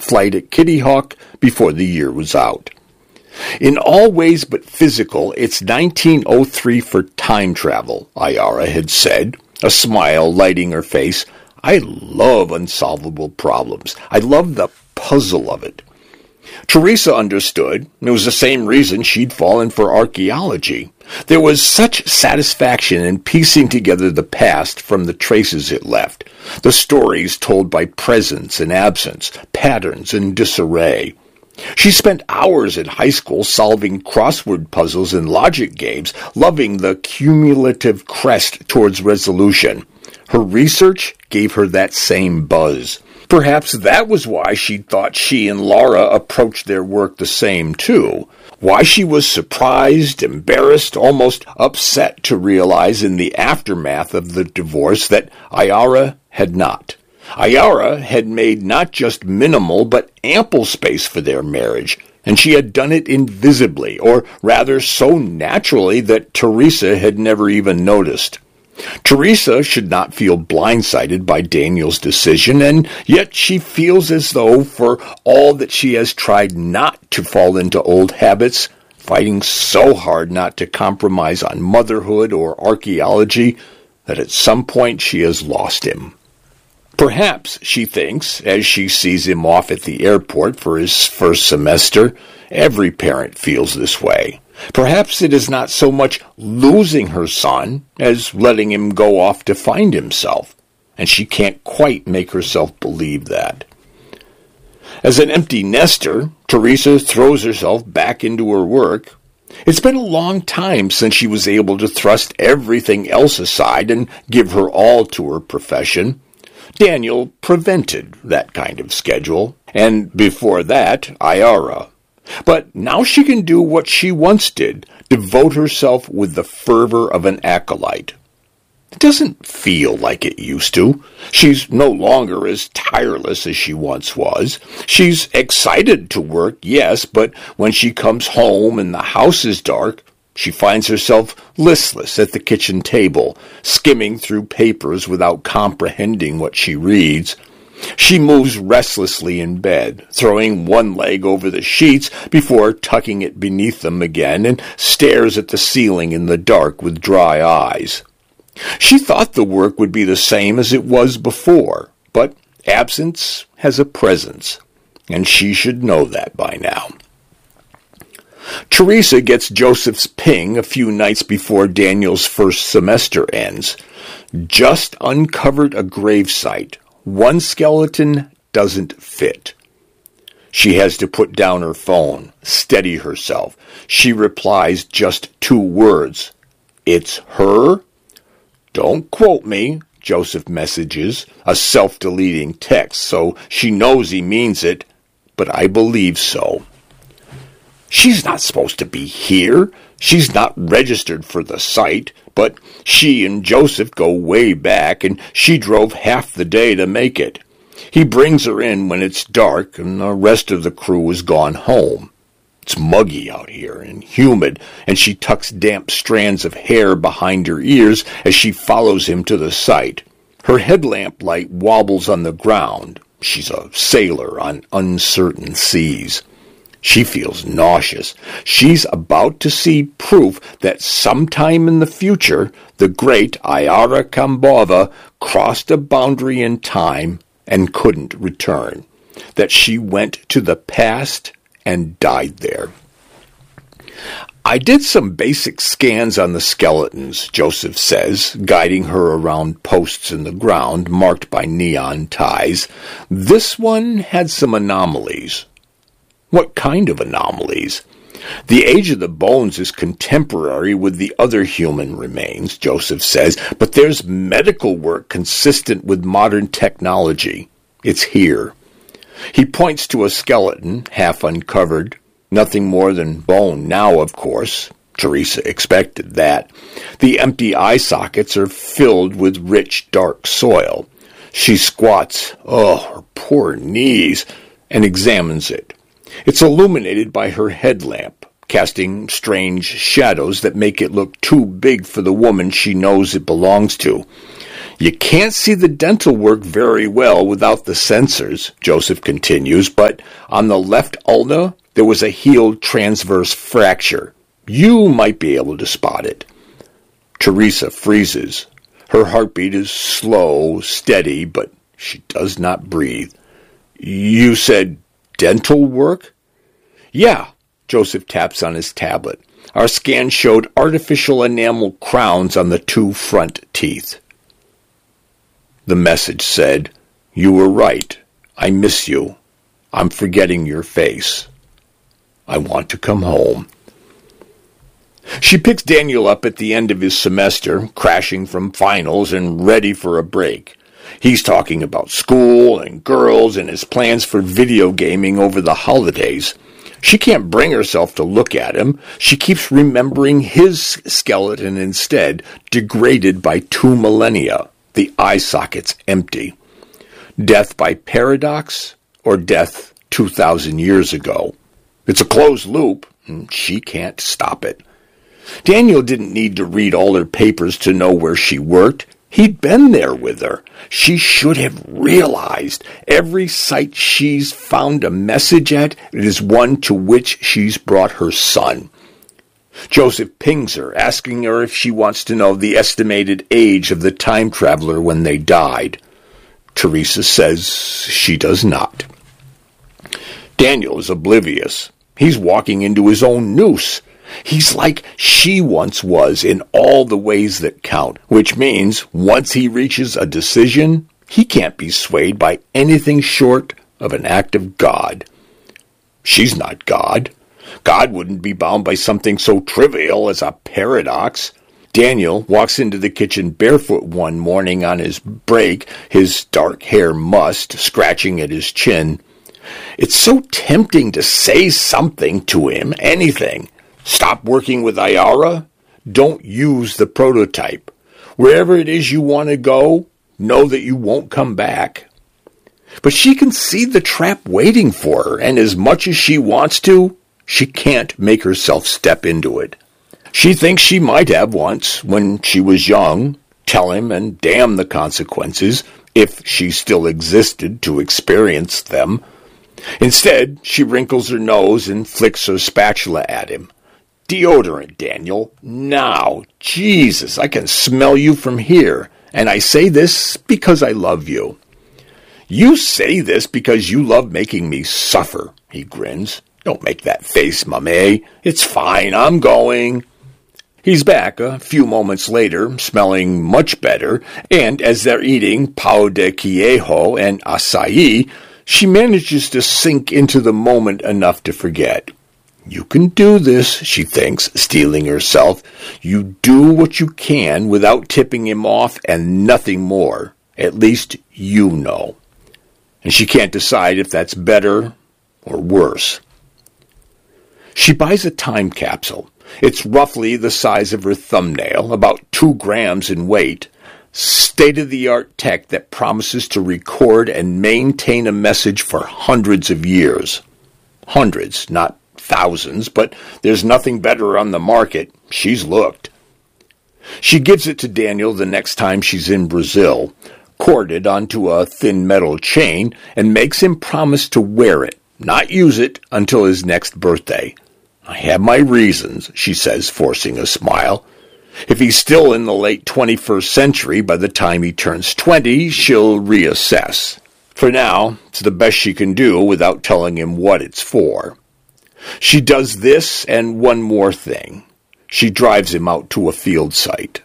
flight at Kitty Hawk before the year was out. In all ways but physical, it's 1903 for time travel, Ayara had said, a smile lighting her face. I love unsolvable problems. I love the puzzle of it. Teresa understood. It was the same reason she'd fallen for archaeology. There was such satisfaction in piecing together the past from the traces it left, the stories told by presence and absence, patterns and disarray. She spent hours in high school solving crossword puzzles and logic games, loving the cumulative crest towards resolution. Her research gave her that same buzz. Perhaps that was why she thought she and Laura approached their work the same, too. Why she was surprised, embarrassed, almost upset to realize in the aftermath of the divorce that Ayara had not. Ayara had made not just minimal but ample space for their marriage, and she had done it invisibly, or rather so naturally that Teresa had never even noticed. Teresa should not feel blindsided by Daniel's decision, and yet she feels as though, for all that she has tried not to fall into old habits, fighting so hard not to compromise on motherhood or archaeology, that at some point she has lost him. Perhaps, she thinks, as she sees him off at the airport for his first semester, every parent feels this way. Perhaps it is not so much losing her son as letting him go off to find himself, and she can't quite make herself believe that. As an empty nester, Teresa throws herself back into her work. It's been a long time since she was able to thrust everything else aside and give her all to her profession. Daniel prevented that kind of schedule, and before that, Ayara. But now she can do what she once did, devote herself with the fervor of an acolyte. It doesn't feel like it used to. She's no longer as tireless as she once was. She's excited to work, yes, but when she comes home and the house is dark, she finds herself listless at the kitchen table, skimming through papers without comprehending what she reads. She moves restlessly in bed, throwing one leg over the sheets before tucking it beneath them again, and stares at the ceiling in the dark with dry eyes. She thought the work would be the same as it was before, but absence has a presence, and she should know that by now. Teresa gets Joseph's ping a few nights before Daniel's first semester ends. Just uncovered a gravesite. One skeleton doesn't fit. She has to put down her phone, steady herself. She replies just 2 words. It's her? Don't quote me, Joseph messages, a self-deleting text, so she knows he means it, but I believe so. She's not supposed to be here. She's not registered for the site, but she and Joseph go way back, and she drove half the day to make it. He brings her in when it's dark, and the rest of the crew is gone home. It's muggy out here and humid, and she tucks damp strands of hair behind her ears as she follows him to the site. Her headlamp light wobbles on the ground. She's a sailor on uncertain seas. She feels nauseous. She's about to see proof that sometime in the future, the great Ayara Kambova crossed a boundary in time and couldn't return, that she went to the past and died there. I did some basic scans on the skeletons, Joseph says, guiding her around posts in the ground marked by neon ties. This one had some anomalies. What kind of anomalies? The age of the bones is contemporary with the other human remains, Joseph says, but there's medical work consistent with modern technology. It's here. He points to a skeleton, half uncovered, nothing more than bone now, of course. Teresa expected that. The empty eye sockets are filled with rich, dark soil. She squats, her poor knees, and examines it. It's illuminated by her headlamp, casting strange shadows that make it look too big for the woman she knows it belongs to. You can't see the dental work very well without the sensors, Joseph continues, but on the left ulna, there was a healed transverse fracture. You might be able to spot it. Teresa freezes. Her heartbeat is slow, steady, but she does not breathe. You said dental work? Yeah, Joseph taps on his tablet. Our scan showed artificial enamel crowns on the 2 front teeth. The message said, "You were right. I miss you. I'm forgetting your face. I want to come home." She picks Daniel up at the end of his semester, crashing from finals and ready for a break. He's talking about school and girls and his plans for video gaming over the holidays. She can't bring herself to look at him. She keeps remembering his skeleton instead, degraded by 2 millennia, the eye sockets empty. Death by paradox or death 2,000 years ago? It's a closed loop, and she can't stop it. Daniel didn't need to read all her papers to know where she worked. He'd been there with her. She should have realized every site she's found a message at, it is one to which she's brought her son. Joseph pings her, asking her if she wants to know the estimated age of the time traveler when they died. Teresa says she does not. Daniel is oblivious. He's walking into his own noose. He's like she once was in all the ways that count, which means once he reaches a decision, he can't be swayed by anything short of an act of God. She's not God. God wouldn't be bound by something so trivial as a paradox. Daniel walks into the kitchen barefoot one morning on his break, his dark hair mussed, scratching at his chin. It's so tempting to say something to him, anything. Stop working with Ayara. Don't use the prototype. Wherever it is you want to go, know that you won't come back. But she can see the trap waiting for her, and as much as she wants to, she can't make herself step into it. She thinks she might have once, when she was young, tell him and damn the consequences, if she still existed to experience them. Instead, she wrinkles her nose and flicks her spatula at him. Deodorant, Daniel. Now. Jesus, I can smell you from here. And I say this because I love you. You say this because you love making me suffer, he grins. Don't make that face, Mame. It's fine, I'm going. He's back a few moments later, smelling much better, and as they're eating pão de queijo and açaí, she manages to sink into the moment enough to forget. You can do this, she thinks, steeling herself. You do what you can without tipping him off and nothing more. At least you know. And she can't decide if that's better or worse. She buys a time capsule. It's roughly the size of her thumbnail, about 2 grams in weight. State-of-the-art tech that promises to record and maintain a message for hundreds of years. Hundreds, not thousands, but there's nothing better on the market. She's looked. She gives it to Daniel the next time she's in Brazil, corded onto a thin metal chain, and makes him promise to wear it, not use it, until his next birthday. I have my reasons, she says, forcing a smile. If he's still in the late 21st century by the time he turns 20, she'll reassess. For now, it's the best she can do without telling him what it's for. She does this and one more thing. She drives him out to a field site.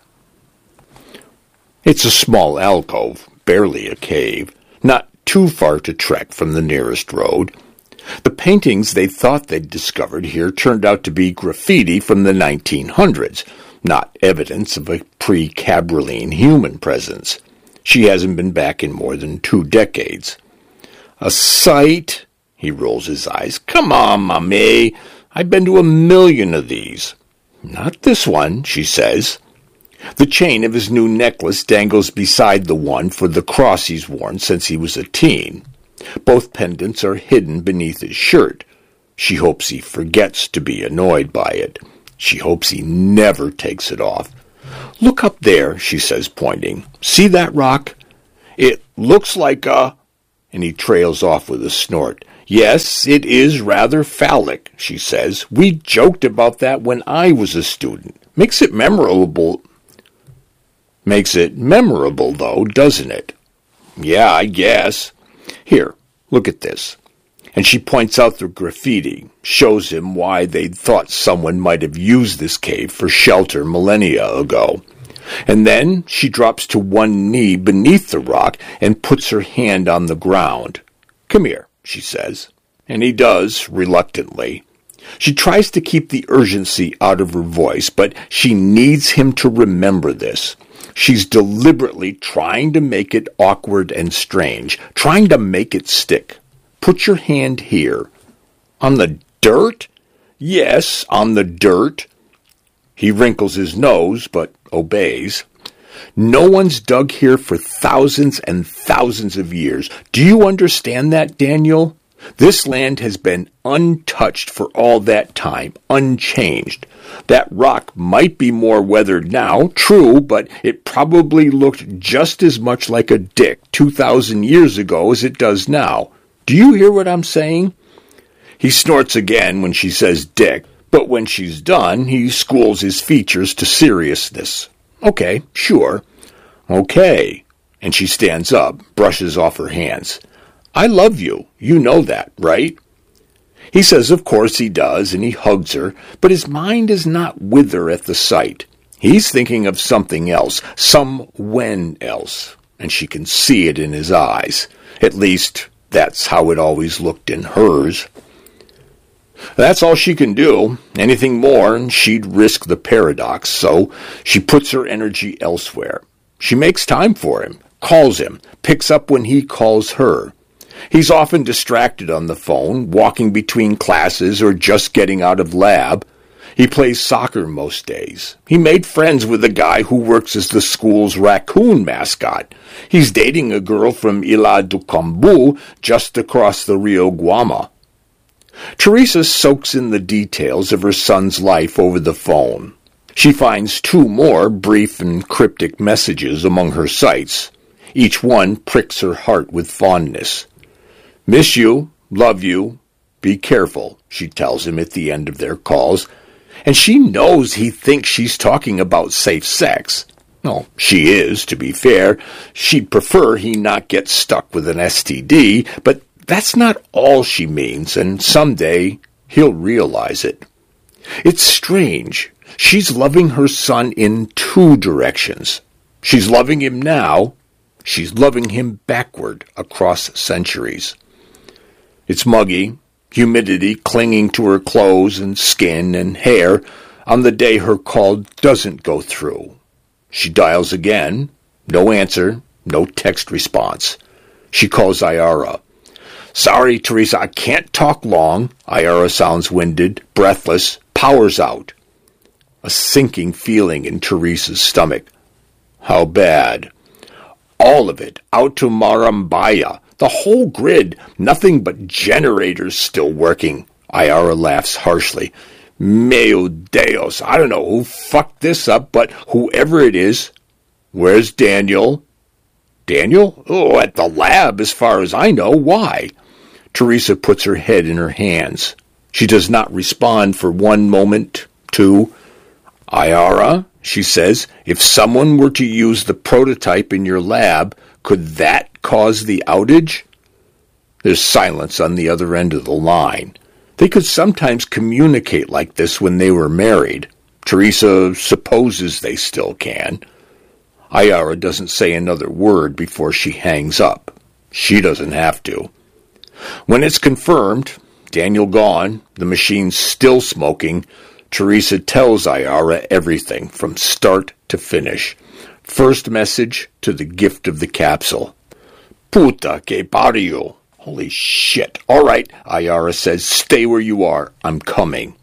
It's a small alcove, barely a cave, not too far to trek from the nearest road. The paintings they thought they'd discovered here turned out to be graffiti from the 1900s, not evidence of a pre-Cabrilline human presence. She hasn't been back in more than 2 decades. A site? He rolls his eyes. Come on, Mame. I've been to 1,000,000 of these. Not this one, she says. The chain of his new necklace dangles beside the one for the cross he's worn since he was a teen. Both pendants are hidden beneath his shirt. She hopes he forgets to be annoyed by it. She hopes he never takes it off. "Look up there," she says, pointing. "See that rock? It looks like a—" And he trails off with a snort. "Yes, it is rather phallic," she says. "We joked about that when I was a student. Makes it memorable, though, doesn't it?" "Yeah, I guess. Here, look at this." And she points out the graffiti, shows him why they'd thought someone might have used this cave for shelter millennia ago. And then she drops to one knee beneath the rock and puts her hand on the ground. "Come here," she says. And he does, reluctantly. She tries to keep the urgency out of her voice, but she needs him to remember this. She's deliberately trying to make it awkward and strange, trying to make it stick. "Put your hand here." "On the dirt?" "Yes, on the dirt." He wrinkles his nose, but obeys. "No one's dug here for thousands and thousands of years. Do you understand that, Daniel? This land has been untouched for all that time, unchanged. That rock might be more weathered now, true, but it probably looked just as much like a dick 2,000 years ago as it does now. Do you hear what I'm saying?" He snorts again when she says dick, but when she's done, he schools his features to seriousness. "Okay, sure." "Okay." And she stands up, brushes off her hands. "I love you. You know that, right?" He says of course he does, and he hugs her, but his mind is not with her at the sight. He's thinking of something else, some when else, and she can see it in his eyes. At least, that's how it always looked in hers. That's all she can do. Anything more, and she'd risk the paradox, so she puts her energy elsewhere. She makes time for him, calls him, picks up when he calls her. He's often distracted on the phone, walking between classes or just getting out of lab. He plays soccer most days. He made friends with a guy who works as the school's raccoon mascot. He's dating a girl from Ila do Cambu, just across the Rio Guama. Teresa soaks in the details of her son's life over the phone. She finds 2 more brief and cryptic messages among her sights. Each one pricks her heart with fondness. "Miss you, love you, be careful," she tells him at the end of their calls. And she knows he thinks she's talking about safe sex. No, she is, to be fair. She'd prefer he not get stuck with an STD, but that's not all she means, and someday he'll realize it. It's strange. She's loving her son in 2 directions. She's loving him now. She's loving him backward across centuries. It's muggy, humidity clinging to her clothes and skin and hair on the day her call doesn't go through. She dials again. No answer, no text response. She calls Ayara. "Sorry, Teresa, I can't talk long." Ayara sounds winded, breathless, powers out. A sinking feeling in Teresa's stomach. "How bad?" "All of it, out to Marambaya. The whole grid, nothing but generators still working." Ayara laughs harshly. "Meu Deus, I don't know who fucked this up, but whoever it is." "Where's Daniel?" "Daniel? Oh, at the lab, as far as I know. Why?" Teresa puts her head in her hands. She does not respond for 1 moment, 2. "Ayara," she says, "if someone were to use the prototype in your lab, could that cause the outage?" There's silence on the other end of the line. They could sometimes communicate like this when they were married. Teresa supposes they still can. Ayara doesn't say another word before she hangs up. She doesn't have to. When it's confirmed, Daniel gone, the machine still smoking, Teresa tells Ayara everything from start to finish. First message to the gift of the capsule. "Puta que pariu." Holy shit. "All right," Ayara says, "stay where you are. I'm coming."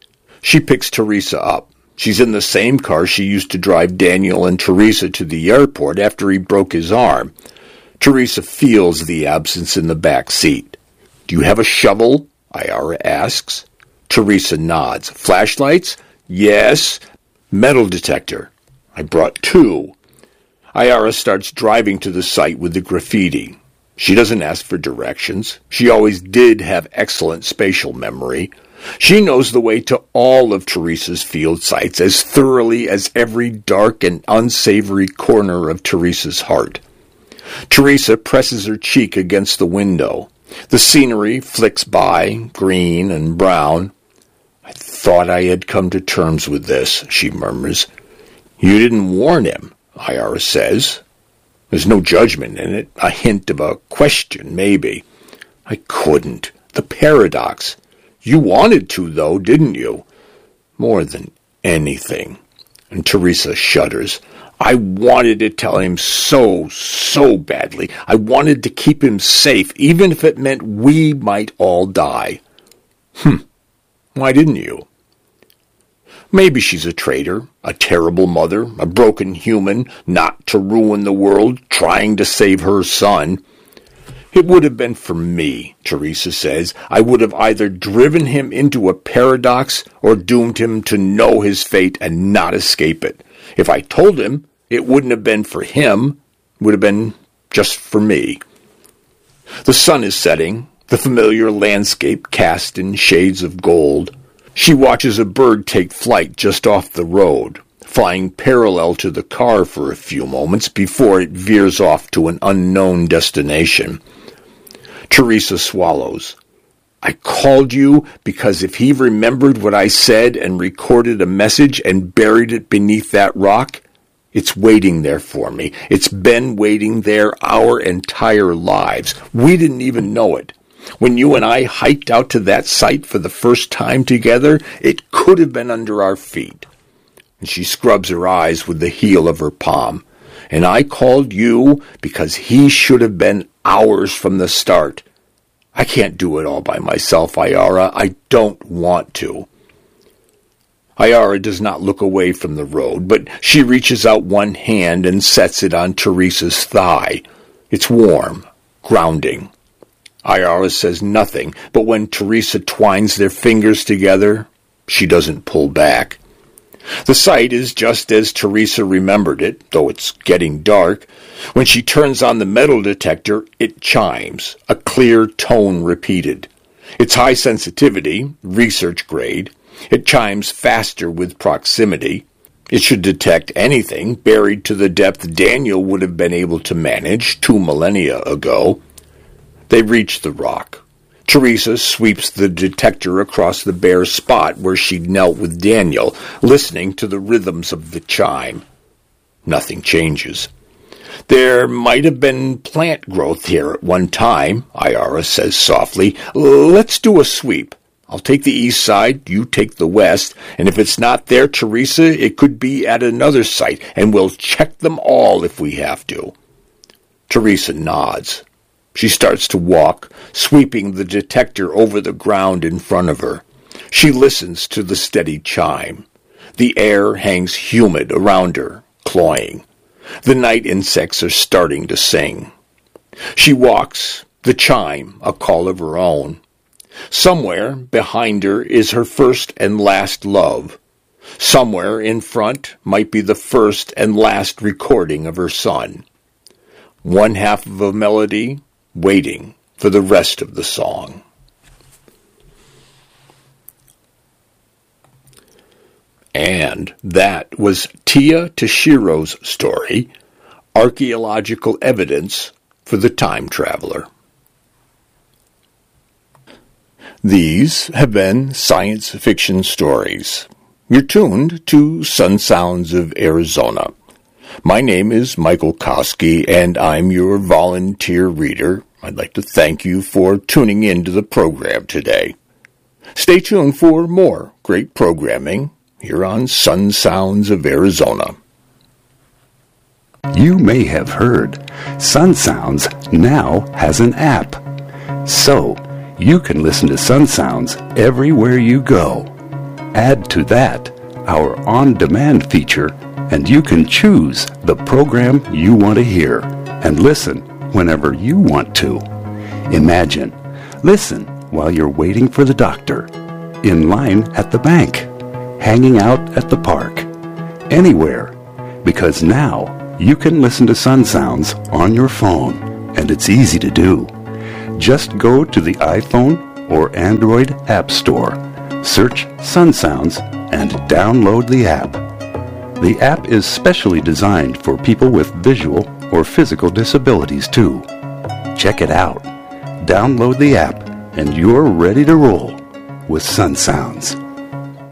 She picks Teresa up. She's in the same car she used to drive Daniel and Teresa to the airport after he broke his arm. Teresa feels the absence in the back seat. "Do you have a shovel?" Ayara asks. Teresa nods. "Flashlights?" "Yes." "Metal detector?" I brought 2. Ayara starts driving to the site with the graffiti. She doesn't ask for directions. She always did have excellent spatial memory. She knows the way to all of Teresa's field sites as thoroughly as every dark and unsavory corner of Teresa's heart. Teresa presses her cheek against the window. The scenery flicks by, green and brown. I thought I had come to terms with this, she murmurs. You didn't warn him, Ayara says. There's no judgment in it, a hint of a question, maybe. I couldn't. The paradox. You wanted to, though, didn't you? More than anything. And Teresa shudders. I wanted to tell him so badly. I wanted to keep him safe, even if it meant we might all die. Why didn't you? Maybe she's a traitor, a terrible mother, a broken human, not to ruin the world, trying to save her son. It would have been for me, Teresa says. I would have either driven him into a paradox or doomed him to know his fate and not escape it. If I told him, it wouldn't have been for him. It would have been just for me. The sun is setting, the familiar landscape cast in shades of gold. She watches a bird take flight just off the road, flying parallel to the car for a few moments before it veers off to an unknown destination. Teresa swallows. I called you because if he remembered what I said and recorded a message and buried it beneath that rock, it's waiting there for me. It's been waiting there our entire lives. We didn't even know it. When you and I hiked out to that site for the first time together, it could have been under our feet. And she scrubs her eyes with the heel of her palm. And I called you because he should have been ours from the start. I can't do it all by myself, Ayara. I don't want to. Ayara does not look away from the road, but she reaches out one hand and sets it on Teresa's thigh. It's warm, grounding. Ayara says nothing, but when Teresa twines their fingers together, she doesn't pull back. The site is just as Teresa remembered it, though it's getting dark. When she turns on the metal detector, it chimes, a clear tone repeated. It's high sensitivity, research grade. It chimes faster with proximity. It should detect anything buried to the depth Daniel would have been able to manage 2 millennia ago. They reach the rock. Teresa sweeps the detector across the bare spot where she'd knelt with Daniel, listening to the rhythms of the chime. Nothing changes. There might have been plant growth here at one time, Ayara says softly. Let's do a sweep. I'll take the east side, you take the west, and if it's not there, Teresa, it could be at another site, and we'll check them all if we have to. Teresa nods. She starts to walk, sweeping the detector over the ground in front of her. She listens to the steady chime. The air hangs humid around her, cloying. The night insects are starting to sing. She walks, the chime a call of her own. Somewhere behind her is her first and last love. Somewhere in front might be the first and last recording of her son. One half of a melody, waiting for the rest of the song. And that was Tia Tashiro's story, Archaeological Evidence for the Time Traveler. These have been science fiction stories. You're tuned to Sun Sounds of Arizona. My name is Michael Koski, and I'm your volunteer reader. I'd like to thank you for tuning in to the program today. Stay tuned for more great programming here on Sun Sounds of Arizona. You may have heard Sun Sounds now has an app. So, you can listen to Sun Sounds everywhere you go. Add to that our on-demand feature, and you can choose the program you want to hear and listen whenever you want to. Imagine, listen while you're waiting for the doctor, in line at the bank, hanging out at the park, anywhere, because now you can listen to Sun Sounds on your phone, and it's easy to do. Just go to the iPhone or Android App Store, search Sun Sounds, and download the app. The app is specially designed for people with visual or physical disabilities too. Check it out. Download the app, and you're ready to roll with Sun Sounds.